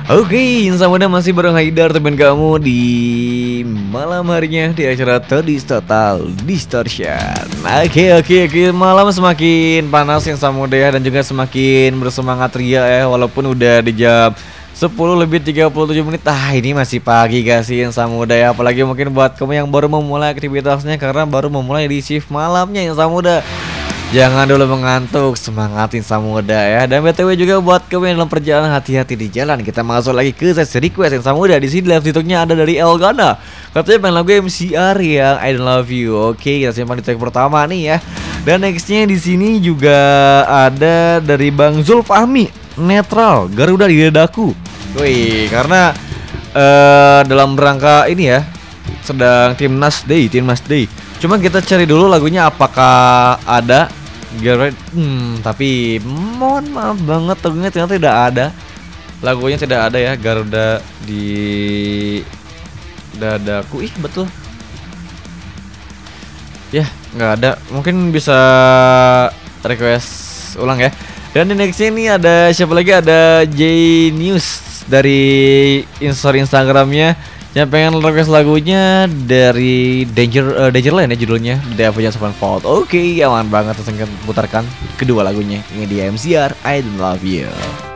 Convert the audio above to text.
Oke, insya Allah masih bareng Haidar teman kamu di malam harinya di acara Todis Total Distortion. Oke, malam semakin panas yang Samuda ya, dan juga semakin bersemangat ria ya, walaupun udah di jam 10:37. Ini masih pagi gak sih yang Samuda ya, apalagi mungkin buat kamu yang baru memulai aktivitasnya karena baru memulai di shift malamnya yang Samuda. Jangan dulu mengantuk, semangatin Samuda ya. Dan BTW juga buat kamu yang dalam perjalanan, hati-hati di jalan. Kita masuk lagi ke sesi request yang Samuda. Di sini live TikToknya ada dari Elgana. Katanya pengen lagu MCR yang I Don't Love You. Oke, kita simpan di tag pertama nih ya. Dan nextnya di sini juga ada dari Bang Zulfahmi, Netral Garuda di dadaku. Wih, karena dalam rangka ini ya, sedang Timnas Day. Cuma kita cari dulu lagunya apakah ada. Tapi mohon maaf banget, lagunya ternyata tidak ada. Lagunya tidak ada ya, Garuda di dadaku. Betul. Ya, nggak ada. Mungkin bisa request ulang ya. Dan di nextnya ini ada siapa lagi? Ada J News dari Instagramnya yang pengen request lagunya dari Dangerland ya judulnya, The Avenged Sevenfold. Oke, aman banget, langsung kita putarkan kedua lagunya. Ini di MCR I Don't Love You.